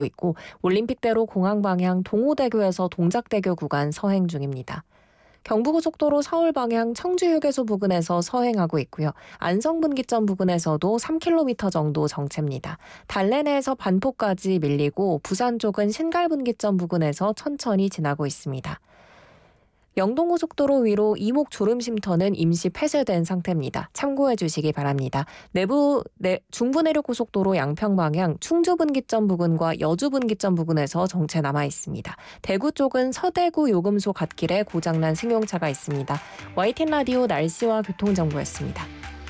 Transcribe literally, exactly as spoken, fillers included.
있고 올림픽대로 공항 방향 동호대교에서 동작대교 구간 서행 중입니다. 경부고속도로 서울 방향 청주휴게소 부근에서 서행하고 있고요. 안성분기점 부근에서도 삼 킬로미터 정도 정체입니다. 달래내에서 반포까지 밀리고 부산 쪽은 신갈분기점 부근에서 천천히 지나고 있습니다. 영동고속도로 위로 이목 졸음쉼터는 임시 폐쇄된 상태입니다. 참고해 주시기 바랍니다. 내부 내, 중부내륙고속도로 양평 방향 충주분기점 부근과 여주분기점 부근에서 정체 남아 있습니다. 대구 쪽은 서대구 요금소 갓길에 고장난 승용차가 있습니다. 와이티엔 라디오 날씨와 교통정보였습니다.